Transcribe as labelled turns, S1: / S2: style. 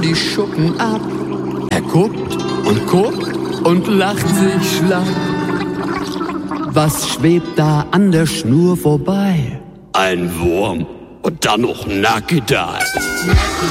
S1: die Schuppen ab. Er guckt und lacht sich schlapp. Was schwebt da an der Schnur vorbei?
S2: Ein Wurm und dann noch nackedei.